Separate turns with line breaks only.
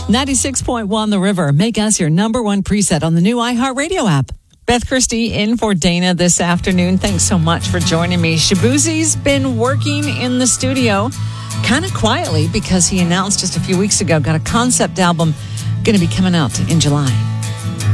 96.1 The River. Make us your number one preset on the new iHeartRadio app. Beth Christie in for Dana this afternoon. Thanks so much for joining me. Shaboozey's been working in the studio kind of quietly because he announced just a few weeks ago, got a concept album going to be coming out in July.